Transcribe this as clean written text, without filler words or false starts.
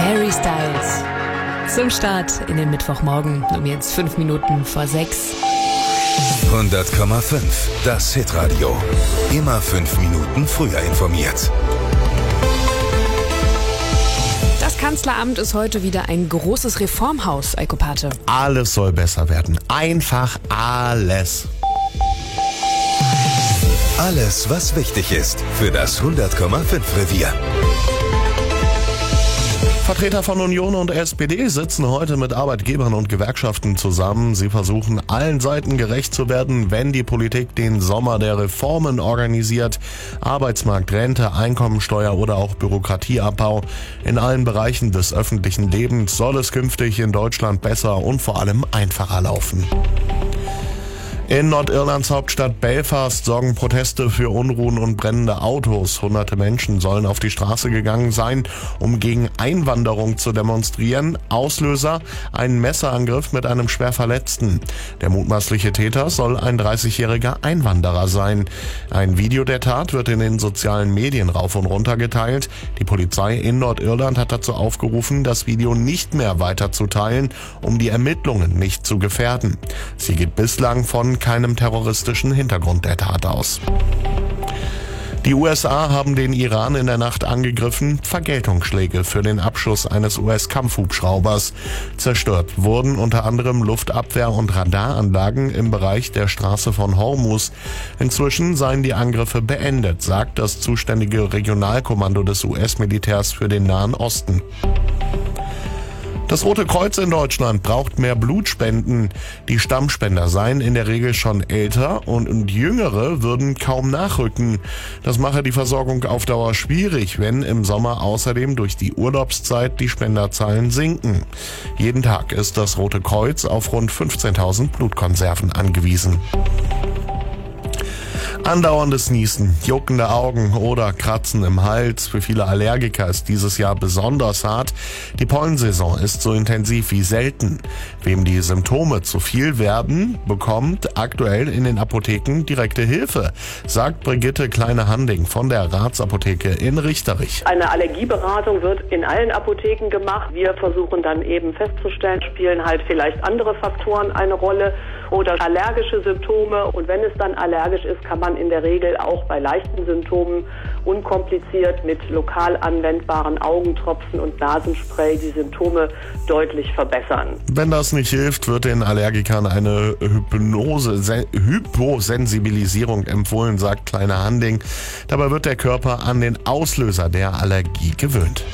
Harry Styles. Zum Start in den Mittwochmorgen, um jetzt 5 Minuten vor 6. 100,5. Das Hitradio. Immer 5 Minuten früher informiert. Das Kanzleramt ist heute wieder ein großes Reformhaus, Eiko Pate. Alles soll besser werden. Einfach alles. Alles, was wichtig ist für das 100,5 Revier. Vertreter von Union und SPD sitzen heute mit Arbeitgebern und Gewerkschaften zusammen. Sie versuchen, allen Seiten gerecht zu werden, wenn die Politik den Sommer der Reformen organisiert. Arbeitsmarkt, Rente, Einkommensteuer oder auch Bürokratieabbau. In allen Bereichen des öffentlichen Lebens soll es künftig in Deutschland besser und vor allem einfacher laufen. In Nordirlands Hauptstadt Belfast sorgen Proteste für Unruhen und brennende Autos. Hunderte Menschen sollen auf die Straße gegangen sein, um gegen Einwanderung zu demonstrieren. Auslöser: ein Messerangriff mit einem Schwerverletzten. Der mutmaßliche Täter soll ein 30-jähriger Einwanderer sein. Ein Video der Tat wird in den sozialen Medien rauf und runter geteilt. Die Polizei in Nordirland hat dazu aufgerufen, das Video nicht mehr weiterzuteilen, um die Ermittlungen nicht zu gefährden. Sie geht bislang von keinem terroristischen Hintergrund der Tat aus. Die USA haben den Iran in der Nacht angegriffen. Vergeltungsschläge für den Abschuss eines US-Kampfhubschraubers. Zerstört wurden unter anderem Luftabwehr- und Radaranlagen im Bereich der Straße von Hormuz. Inzwischen seien die Angriffe beendet, sagt das zuständige Regionalkommando des US-Militärs für den Nahen Osten. Das Rote Kreuz in Deutschland braucht mehr Blutspenden. Die Stammspender seien in der Regel schon älter und Jüngere würden kaum nachrücken. Das mache die Versorgung auf Dauer schwierig, wenn im Sommer außerdem durch die Urlaubszeit die Spenderzahlen sinken. Jeden Tag ist das Rote Kreuz auf rund 15.000 Blutkonserven angewiesen. Andauerndes Niesen, juckende Augen oder Kratzen im Hals. Für viele Allergiker ist dieses Jahr besonders hart. Die Pollensaison ist so intensiv wie selten. Wem die Symptome zu viel werden, bekommt aktuell in den Apotheken direkte Hilfe, sagt Brigitte Kleine-Handing von der Ratsapotheke in Richterich. Eine Allergieberatung wird in allen Apotheken gemacht. Wir versuchen dann eben festzustellen, spielen halt vielleicht andere Faktoren eine Rolle oder allergische Symptome. Und wenn es dann allergisch ist, kann man in der Regel auch bei leichten Symptomen unkompliziert mit lokal anwendbaren Augentropfen und Nasenspray die Symptome deutlich verbessern. Wenn das nicht hilft, wird den Allergikern eine Hyposensibilisierung empfohlen, sagt Kleine-Handing. Dabei wird der Körper an den Auslöser der Allergie gewöhnt.